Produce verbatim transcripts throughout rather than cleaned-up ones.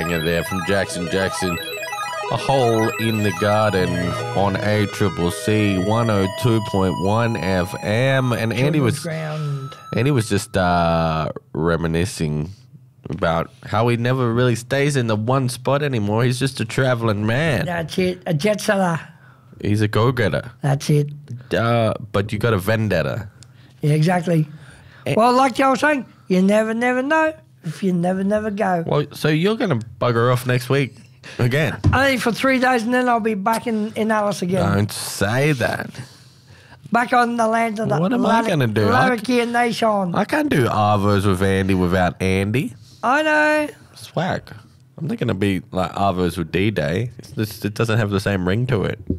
banger there from Jackson Jackson. A Hole in the Garden on A Triple C one oh two point one F M. And Andy was Ground. Andy was just uh, reminiscing about how he never really stays in the one spot anymore. He's just a traveling man. That's it. A jet setter. He's a go-getter. That's it. Uh, but you got a vendetta. Yeah, exactly. Eh. Well, like the old saying, you never, never know if you never, never go. Well, so you're going to bugger off next week again. Only for three days and then I'll be back in, in Alice again. Don't say that. Back on the land of the What am I gonna do? I- Larrakia Nation. I can't do Arvos with Andy without Andy. I know. Swag. I'm not going to be like Arvos with D-Day. It's just, it doesn't have the same ring to it.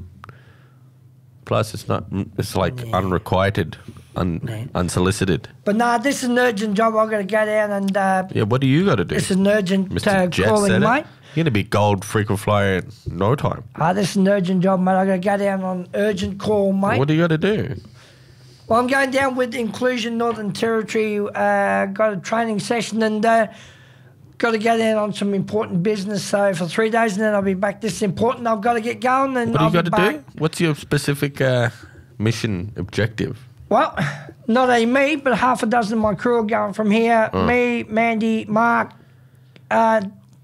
Plus, it's not. It's like unrequited, un, unsolicited. But nah, this is an urgent job. I've got to go down and uh, Yeah, what do you got to do? this is an urgent Mister uh, Jet calling, Setter? mate. You're going to be gold frequent flyer in no time. Ah, this is an urgent job, mate. I've got to go down on urgent call, mate. What do you got to do? Well, I'm going down with Inclusion Northern Territory. Uh, got a training session and uh, got to go down on some important business. So for three days and then I'll be back. This is important. I've got to get going and What do I'll you got be to back. do? What's your specific uh, mission objective? Well, not a me, but half a dozen of my crew are going from here. Oh. Me, Mandy, Mark, uh,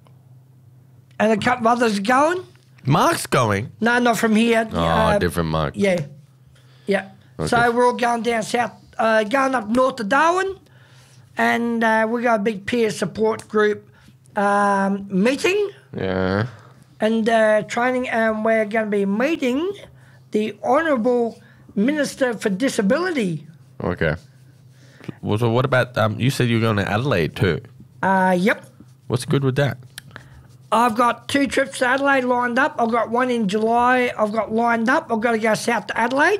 and a couple of others going. Mark's going. No, not from here. Oh, Uh, different Mark. Yeah, yeah. Okay. So we're all going down south, uh, going up north to Darwin, and uh, we got a big peer support group um, meeting Yeah. and uh, training, and we're going to be meeting the Honourable Minister for Disability. Okay. Well, so what about, um, you said you're going to Adelaide too. Uh, yep. What's good with that? I've got two trips to Adelaide lined up. I've got one in July. I've got lined up. I've got to go south to Adelaide.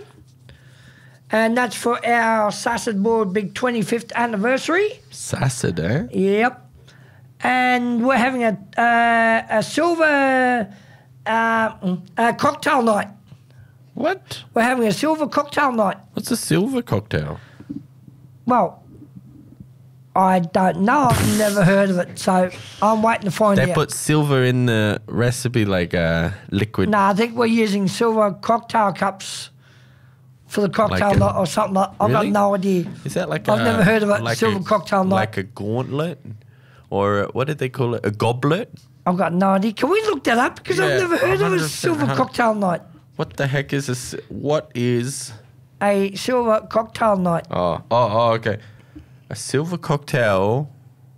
And that's for our Sassard Board big twenty-fifth anniversary. Saturday? Yep. And we're having a uh, a silver uh, a cocktail night. What? We're having a silver cocktail night. What's a silver cocktail? Well, I don't know. I've never heard of it, so I'm waiting to find They out. put silver in the recipe like a liquid. No, I think we're using silver cocktail cups for the cocktail Like a- night or something like I've Really? got no idea. Is that like I've a, never heard of it, like silver a, cocktail night. Like a gauntlet? Or uh, what did they call it? A goblet? I've got no idea. Can we look that up? Because Yeah, I've never heard of a one hundred percent, silver huh? cocktail night. What the heck is this? What is... A silver cocktail night. Oh, oh, oh, okay. A silver cocktail.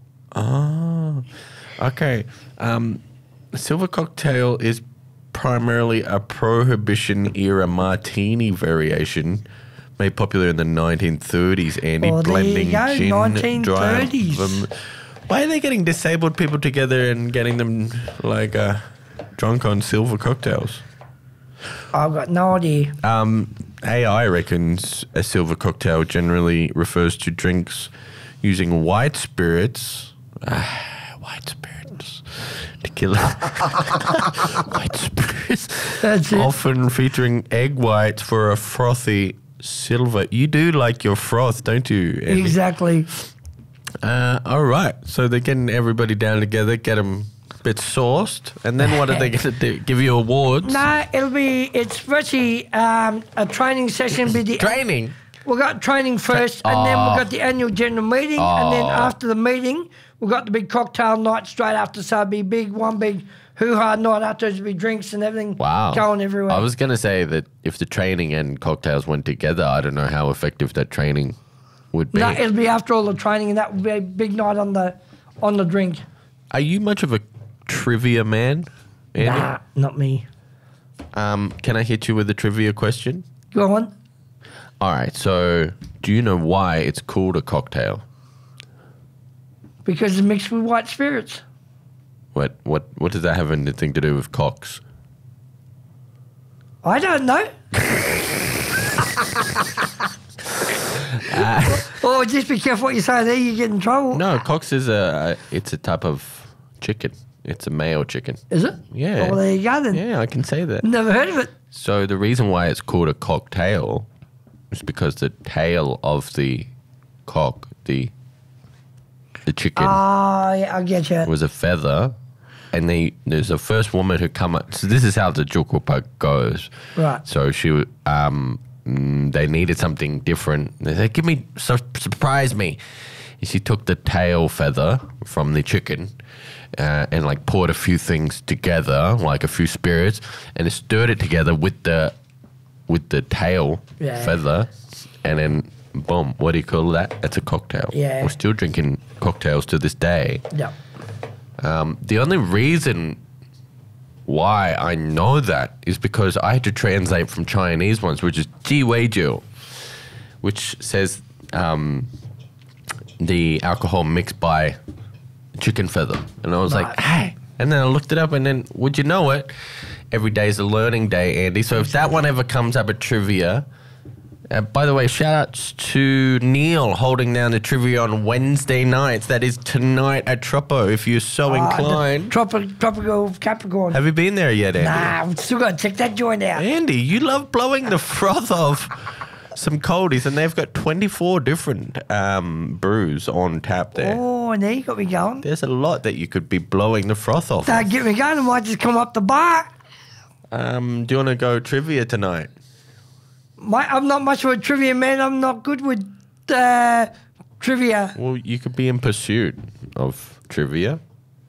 Oh, okay. Um, a silver cocktail is primarily a Prohibition-era martini variation made popular in the nineteen thirties, Andy, Oh, there blending you go, gin, nineteen thirties. dry... Um, why are they getting disabled people together and getting them, like, uh, drunk on silver cocktails? I've got no idea. Um, A I reckons a silver cocktail generally refers to drinks using white spirits. Ah, white spirits. Tequila. White spirits. That's it. Often featuring egg whites for a frothy silver. You do like your froth, don't you, Andy? Exactly. Uh, all right. So they're getting everybody down together, get them a bit sauced. And then what are they going to do? Give you awards? No, it'll be, it's virtually um, a training session. Be the, Training? We've got training first, and then Oh. we've got the annual general meeting, and then Oh. after the meeting, we've got the big cocktail night straight after. So it'll be big, one big hoo-ha night after. There'll be drinks and everything Wow. going everywhere. I was going to say that if the training and cocktails went together, I don't know how effective that training would be. No, it'll be after all the training, and that will be a big night on the on the drink. Are you much of a trivia man, Andy? Nah, not me. Um, can I hit you with a trivia question? Go on. All right, so do you know why it's called a cocktail? Because it's mixed with white spirits. What what what does that have anything to do with cocks? I don't know. Oh, just be careful what you say there. You get in trouble. No, cocks is a it's a type of chicken. It's a male chicken. Is it? Yeah. Oh, well, there you go then. Yeah, I can say that. Never heard of it. So the reason why it's called a cocktail is because the tail of the cock, the the chicken, Ah, yeah, I get you. was a feather, and they there's a first woman who come up. So this is how the Jukwapa goes. Right. So she um mm, they needed something different. They said, "Give me sur- surprise me." And she took the tail feather from the chicken. Uh, and like poured a few things together, like a few spirits, and stirred it together with the with the tail Yeah. feather, and then boom, what do you call that? That's a cocktail. Yeah. We're still drinking cocktails to this day. Yeah. Um, the only reason why I know that is because I had to translate from Chinese ones, which is ji wei jiu, which says um, the alcohol mixed by chicken feather. And I was Right. like, hey. And then I looked it up, and then, would you know it? Every day is a learning day, Andy. So if that one ever comes up at trivia, uh, by the way, shout outs to Neil holding down the trivia on Wednesday nights. That is tonight at Troppo, if you're so Ah, the inclined. Tropic, tropical Capricorn. Have you been there yet, Andy? Nah, I'm still got to check that joint out. Andy, you love blowing the froth off some coldies, and they've got twenty-four different um, brews on tap there. Oh, and there you got me going. There's a lot that you could be blowing the froth off. Don't get me going. I might just come up the bar. Um, do you want to go trivia tonight? My, I'm not much of a trivia man. I'm not good with uh, trivia. Well, you could be in pursuit of trivia.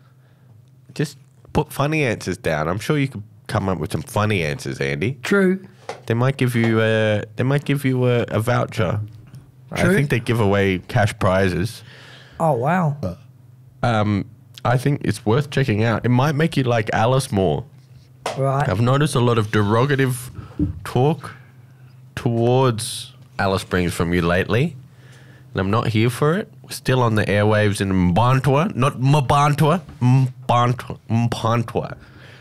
Just put funny answers down. I'm sure you could come up with some funny answers, Andy. True. They might give you a. They might give you a, a voucher. True. I think they give away cash prizes. Oh, wow. Um, I think it's worth checking out. It might make you like Alice more. Right. I've noticed a lot of derogative talk towards Alice Springs from you lately, and I'm not here for it. We're still on the airwaves in Mbantua, not Mbantua, Mbantua, Mbantua.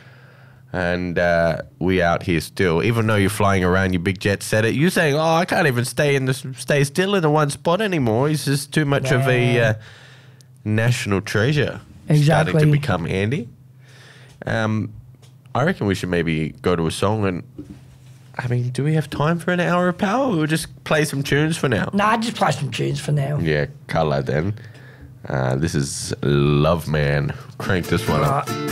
And uh, we out here still, even though you're flying around your big jet setter, you're saying, "Oh, I can't even stay in this, stay still in the one spot anymore. It's just too much of a Yeah. uh, national treasure." Exactly. Starting to become Andy. Um, I reckon we should maybe go to a song and. I mean, do we have time for an hour of power? Or we'll just play some tunes for now. Nah, just play some tunes for now. Yeah, colour then. Uh, this is Love Man. Crank this one up. Right.